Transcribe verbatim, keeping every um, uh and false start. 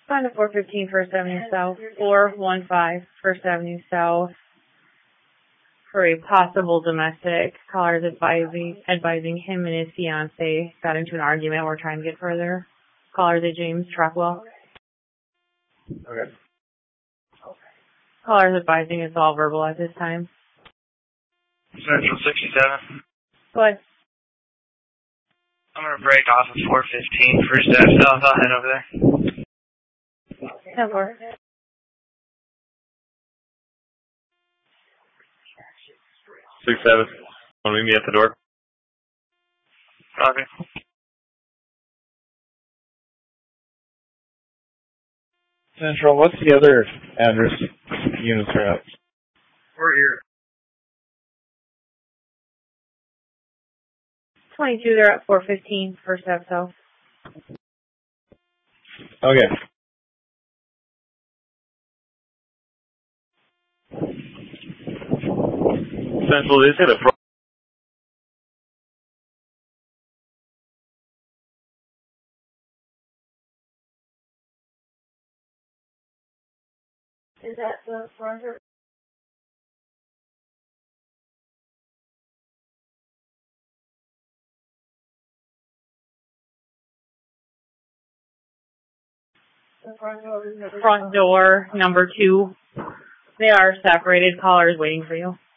On to four fifteen First Avenue South, four one five First Avenue South, for a possible domestic. Caller's advising advising him and his fiance got into an argument. We're trying to get further. Caller's a James Trockwell. Okay. Caller's advising it's all verbal at this time. Central sixty-seven. Go ahead. I'm going to break off at four fifteen First Avenue South. I'll head over there. ten four. Six seven. Want to meet me at the door? Copy. Central, what's the other address units are at? We're here. twenty-two, they're at four fifteen First Avenue South. Okay. Central, is it a pro? Is that the front or? The front door, front door number two. They are separated. Caller is waiting for you.